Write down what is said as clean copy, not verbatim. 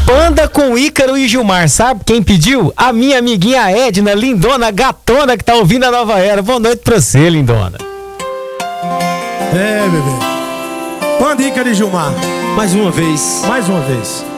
Panda com Ícaro e Gilmar, sabe quem pediu? A minha amiguinha Edna, lindona, gatona, que tá ouvindo a Nova Era. Boa noite pra você, lindona. É, bebê. Panda, Ícaro e Gilmar. Mais uma vez. Mais uma vez.